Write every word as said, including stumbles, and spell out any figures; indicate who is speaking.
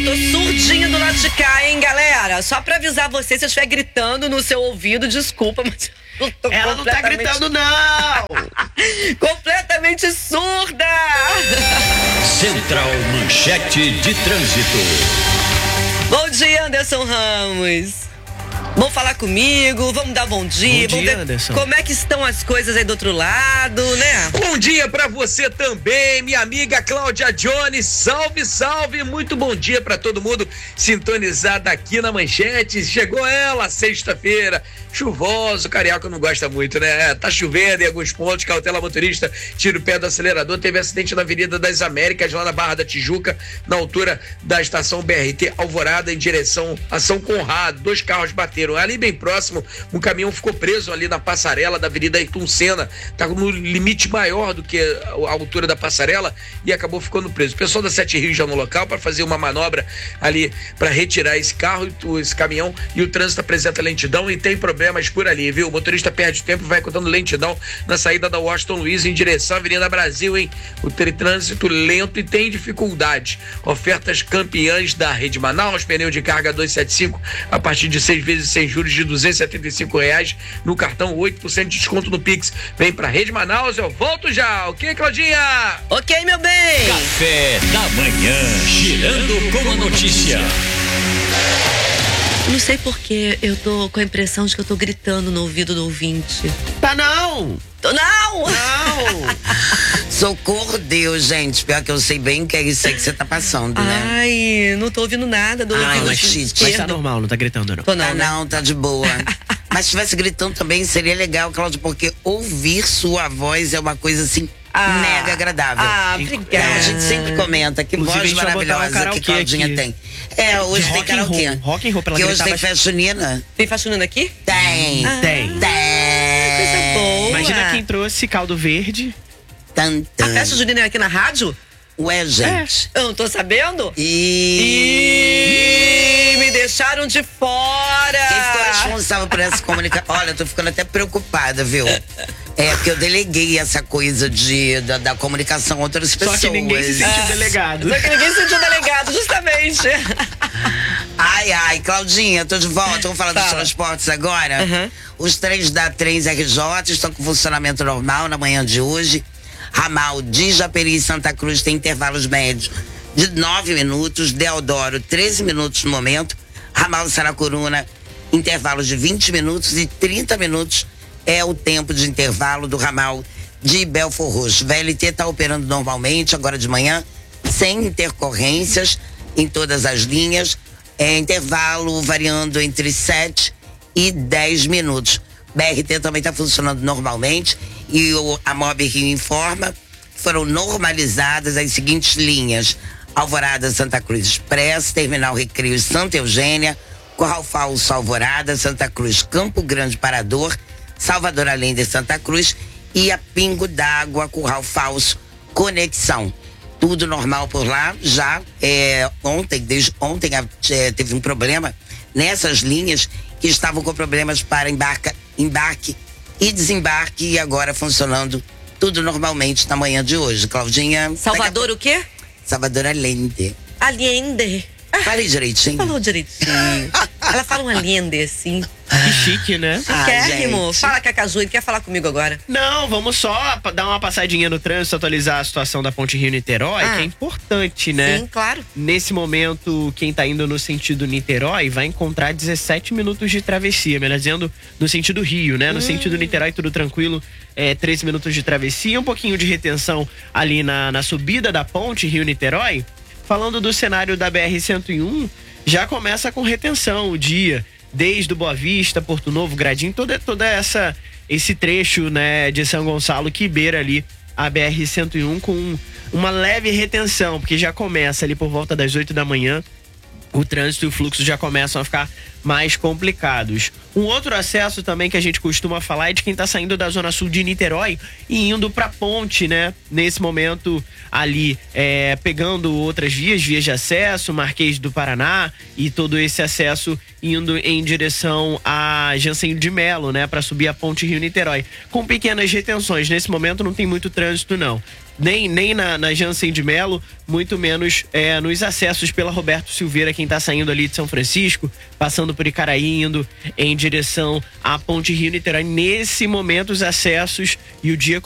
Speaker 1: Tô surdinha do lado de cá, hein, galera? Só pra avisar você, se eu estiver gritando no seu ouvido, desculpa, mas eu tô
Speaker 2: Ela não tá gritando, não!
Speaker 1: completamente surda!
Speaker 3: Central Manchete de Trânsito.
Speaker 1: Bom dia, Anderson Ramos. Vamos falar comigo, vamos dar bom dia.
Speaker 2: Bom dia,
Speaker 1: ver
Speaker 2: Anderson.
Speaker 1: Como é que estão as coisas aí do outro lado, né?
Speaker 4: Bom dia pra você também, minha amiga Cláudia Jones. Salve, salve, muito bom dia pra todo mundo sintonizado aqui na Manchete. Chegou ela, sexta-feira, chuvoso, carioca não gosta muito, né? Tá chovendo em alguns pontos, cautela motorista, tira o pé do acelerador. Teve acidente na Avenida das Américas, lá na Barra da Tijuca, na altura da estação B R T Alvorada, em direção a São Conrado. Dois carros bateram ali bem próximo, um caminhão ficou preso ali na passarela da Avenida Ayrton Senna, tá no limite maior do que a altura da passarela e acabou ficando preso. O pessoal da Sete Rios já no local para fazer uma manobra ali para retirar esse carro, esse caminhão, e o trânsito apresenta lentidão e tem problemas por ali, viu? O motorista perde tempo e vai contando lentidão na saída da Washington Luiz em direção à Avenida Brasil, hein? O trânsito lento e tem dificuldade. Ofertas campeãs da Rede Manaus, pneu de carga duzentos e setenta e cinco a partir de seis vezes sem juros de duzentos e setenta e cinco reais no cartão, oito por cento de desconto no Pix. Vem pra Rede Manaus, eu volto já, ok, Claudinha?
Speaker 1: Ok, meu bem.
Speaker 3: Café da manhã, girando com a notícia.
Speaker 1: Não sei porque eu tô com a impressão de que eu tô gritando no ouvido do ouvinte.
Speaker 2: Tá não!
Speaker 1: Tô, não!
Speaker 2: Não!
Speaker 5: Socorro, Deus, gente. Pior que eu sei bem que é isso aí que você tá passando, né?
Speaker 1: Ai, não tô ouvindo nada do
Speaker 5: Ai,
Speaker 1: ouvido
Speaker 5: mas
Speaker 1: esquerdo.
Speaker 5: chique.
Speaker 2: Mas tá normal, não tá gritando, não.
Speaker 1: Tô não,
Speaker 5: Tá
Speaker 1: né?
Speaker 5: não, tá de boa. Mas se estivesse gritando também seria legal, Cláudio, porque ouvir sua voz é uma coisa assim
Speaker 1: Ah,
Speaker 5: mega agradável.
Speaker 1: Ah,
Speaker 5: Então,
Speaker 1: obrigada.
Speaker 5: a gente sempre comenta que
Speaker 2: Inclusive, a
Speaker 5: voz
Speaker 2: gente vai botar um
Speaker 5: maravilhosa que
Speaker 2: karaokê
Speaker 5: Claudinha
Speaker 2: aqui.
Speaker 5: tem. É, hoje
Speaker 2: De
Speaker 5: tem
Speaker 2: rock and
Speaker 5: karaokê.
Speaker 2: roll. Rock and roll pra ela
Speaker 5: Que hoje
Speaker 2: gritar
Speaker 5: tem
Speaker 2: bastante.
Speaker 5: festa junina.
Speaker 1: Tem faxinando aqui?
Speaker 5: Tem.
Speaker 1: Ah,
Speaker 2: Tem.
Speaker 5: Tem.
Speaker 1: coisa boa.
Speaker 2: Imagina quem trouxe caldo verde.
Speaker 5: Tan,
Speaker 1: A
Speaker 5: tan.
Speaker 1: festa junina é aqui na rádio?
Speaker 5: Ué, gente.
Speaker 1: Eu não tô sabendo?
Speaker 5: E...
Speaker 1: Ih, me deixaram de fora.
Speaker 5: Quem ficou responsável por essa comunicação? Olha, eu tô ficando até preocupada, viu? É, porque eu deleguei essa coisa de, da, da comunicação a outras
Speaker 2: Só
Speaker 5: pessoas.
Speaker 2: que ninguém se sentiu
Speaker 1: Ah,
Speaker 2: delegado.
Speaker 1: Só que ninguém se sentiu delegado, justamente.
Speaker 5: Ai, ai, Claudinha, tô de volta. Vamos falar dos
Speaker 1: Fala.
Speaker 5: transportes agora?
Speaker 1: Uhum.
Speaker 5: Os trens da três R J estão com funcionamento normal na manhã de hoje. Ramal de Japeri e Santa Cruz tem intervalos médios de nove minutos. Deodoro, treze minutos no momento. Ramal Saracuruna, intervalos de vinte minutos e trinta minutos é o tempo de intervalo do ramal de Belford Roxo. V L T está operando normalmente agora de manhã, sem intercorrências em todas as linhas. É intervalo variando entre sete e dez minutos. B R T também está funcionando normalmente e o, a Mob Rio informa que foram normalizadas as seguintes linhas: Alvorada Santa Cruz Express, Terminal Recreio Santa Eugênia, Curral Falso Alvorada, Santa Cruz Campo Grande Parador, Salvador Allende Santa Cruz e a Pingo d'Água Curral Falso Conexão. Tudo normal por lá. Já é, ontem, desde ontem é, teve um problema nessas linhas que estavam com problemas para embarca, embarque e desembarque, e agora funcionando tudo normalmente na manhã de hoje. Claudinha.
Speaker 1: Salvador o quê?
Speaker 5: Salvador Allende.
Speaker 1: Allende.
Speaker 5: Falei direitinho.
Speaker 1: Falou direitinho. Ela fala um Allende, assim.
Speaker 2: Que chique, né?
Speaker 5: Ah,
Speaker 1: Chiquérrimo.
Speaker 5: gente.
Speaker 1: Fala, Cacaju, ele quer falar comigo agora.
Speaker 2: Não, vamos só pa- dar uma passadinha no trânsito, atualizar a situação da Ponte Rio-Niterói,
Speaker 1: Ah.
Speaker 2: que é importante, né?
Speaker 1: Sim, claro.
Speaker 2: Nesse momento, quem tá indo no sentido Niterói vai encontrar dezessete minutos de travessia, melhor dizendo, no sentido Rio, né? No
Speaker 1: Hum.
Speaker 2: sentido Niterói, tudo tranquilo, é, treze minutos de travessia, um pouquinho de retenção ali na, na subida da ponte Rio-Niterói. Falando do cenário da B R cento e um, já começa com retenção o dia, desde o Boa Vista, Porto Novo, Gradinho, toda, toda essa esse trecho, né, de São Gonçalo que beira ali a B R cento e um com uma leve retenção, porque já começa ali por volta das oito da manhã, o trânsito e o fluxo já começam a ficar mais complicados. Um outro acesso também que a gente costuma falar é de quem tá saindo da zona sul de Niterói e indo pra ponte, né? Nesse momento ali, é, pegando outras vias, vias de acesso, Marquês do Paraná e todo esse acesso indo em direção a Jansen de Melo, né? Pra subir a ponte Rio-Niterói. Com pequenas retenções. Nesse momento não tem muito trânsito, não. nem, nem na, na Jansen de Melo, muito menos é, nos acessos pela Roberto Silveira, quem tá saindo ali de São Francisco, passando por Icaraí, indo em direção à Ponte Rio-Niterói. Nesse momento, os acessos e o dia